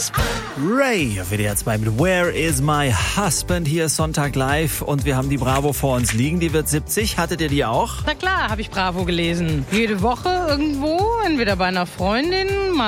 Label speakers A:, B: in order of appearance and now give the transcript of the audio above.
A: Ray, WDR 2 mit Where is my husband? Hier ist Sonntag live und wir haben die Bravo vor uns liegen. Die wird 70. Hattet ihr die auch?
B: Na klar, habe ich Bravo gelesen. Jede Woche irgendwo, entweder bei einer Freundin, mal